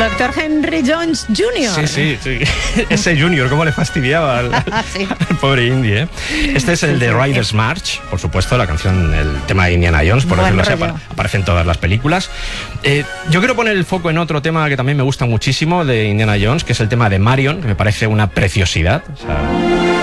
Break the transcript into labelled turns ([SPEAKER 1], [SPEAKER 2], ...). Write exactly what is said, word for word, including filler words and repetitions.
[SPEAKER 1] doctor Henry Jones junior
[SPEAKER 2] Sí, sí, sí. Ese Junior, cómo le fastidiaba al,
[SPEAKER 1] sí.
[SPEAKER 2] al pobre Indy, ¿eh? Este es el de Riders March, por supuesto, la canción, el tema de Indiana Jones, por
[SPEAKER 1] Buen
[SPEAKER 2] decirlo así,
[SPEAKER 1] rollo.
[SPEAKER 2] aparece en todas las películas. Eh, yo quiero poner el foco en otro tema que también me gusta muchísimo de Indiana Jones, que es el tema de Marion, que me parece una preciosidad. O sea,